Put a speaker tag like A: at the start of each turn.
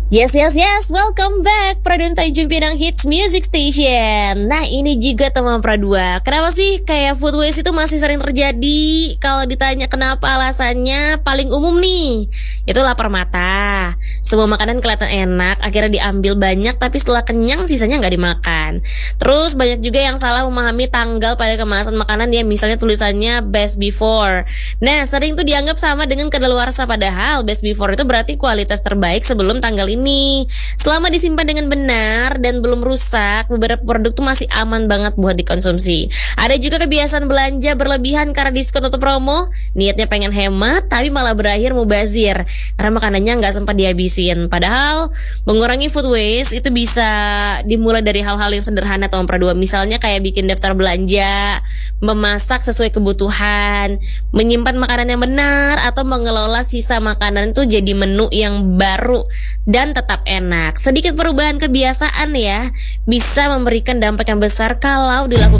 A: Yes, yes, yes. Welcome back Pradun Tanjung Pinang Hits Music Station. Nah, ini juga teman Pradua. Kenapa sih kayak food waste itu masih sering terjadi? Kalau ditanya kenapa, alasannya paling umum nih, itu lapar mata. Semua makanan kelihatan enak, akhirnya diambil banyak, tapi setelah kenyang sisanya nggak dimakan. Terus banyak juga yang salah memahami tanggal pada kemasan makanan ya, misalnya tulisannya best before. Nah, sering tuh dianggap sama dengan kadaluarsa, padahal best before itu berarti kualitas terbaik sebelum tanggal ini. Selama disimpan dengan benar dan belum rusak, beberapa produk tuh masih aman banget buat dikonsumsi. Ada juga kebiasaan belanja berlebihan karena diskon atau promo. Niatnya pengen hemat, tapi malah berakhir mubazir karena makanannya nggak sempat dihabisin. Padahal mengurangi food waste itu bisa dimulai dari hal-hal yang sederhana atau dua. Misalnya kayak bikin daftar belanja, memasak sesuai kebutuhan, menyimpan makanan yang benar, atau mengelola sisa makanan itu jadi menu yang baru dan tetap enak. Sedikit perubahan kebiasaan ya bisa memberikan dampak yang besar kalau dilakukan